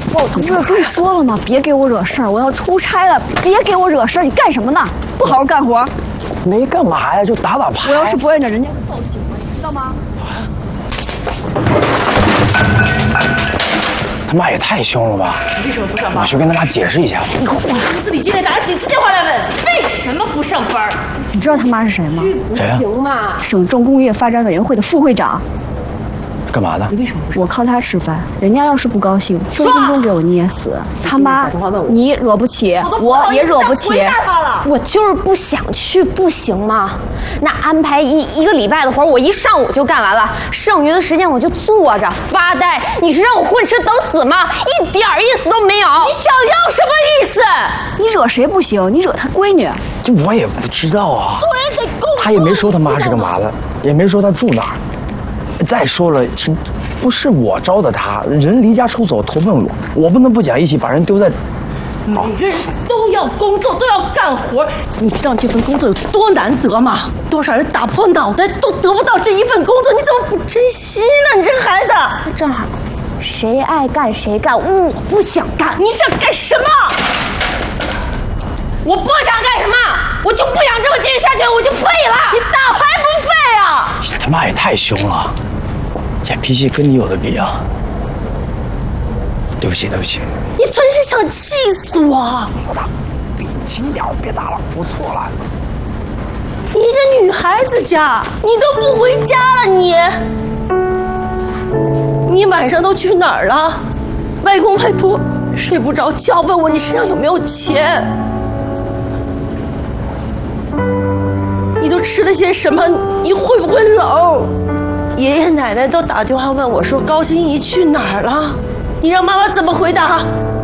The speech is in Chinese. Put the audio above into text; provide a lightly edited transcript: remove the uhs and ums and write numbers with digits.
我不是跟你说了吗？别给我惹事儿，我要出差了，别给我惹事儿！你干什么呢？不好好干活？ 没干嘛呀，就打打牌。 我要是不认得，人家会报警的，你知道吗？ 他妈也太凶了吧！ 你为什么不上班？ 我去跟他妈解释一下。 公司里今天打了几次电话来问，为什么不上班？ 你知道他妈是谁吗？ 谁呀？ 行嘛？ 省重工业发展委员会的副会长。 干嘛的？ 你为什么不上？ 我靠他吃饭，人家要是不高兴，分分钟给我捏死。他妈，你惹不起，我也惹不起。 我就是不想去，不行吗？那安排一个礼拜的活，我一上午就干完了，剩余的时间我就坐着发呆。你是让我混吃等死吗？一点意思都没有。 你想要什么意思？ 你惹谁不行？你惹他闺女。 这我也不知道啊。他也没说他妈是干嘛的，也没说他住哪儿。再说了，不是我招的他？人离家出走投奔我不能不讲义气，把人丢在。 每个人都要工作，都要干活。你知道这份工作有多难得吗？多少人打破脑袋都得不到这一份工作，你怎么不珍惜呢？你这个孩子， 正好，谁爱干谁干，我不想干。 你想干什么？ 我不想干什么，我就不想这么继续下去，我就废了。 你打还不废啊？ 他妈也太凶了，这脾气跟你有的比啊！对不起，对不起。 你真是想气死我！ 理轻点，别打了，我错了。 你这女孩子家，你都不回家了，你晚上都去哪儿了？外公外婆睡不着觉，问我你身上有没有钱。你都吃了些什么？你会不会冷？爷爷奶奶都打电话问我说高欣怡去哪儿了？你让妈妈怎么回答？